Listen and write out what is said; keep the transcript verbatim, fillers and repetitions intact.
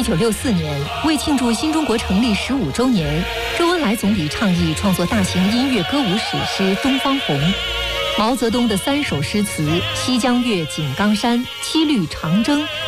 九六四年，为庆祝新中国成立十五周年，周恩来总理倡议创作大型音乐歌舞史诗《东方红》。毛泽东的三首诗词《西江月·井冈山》《七律长征》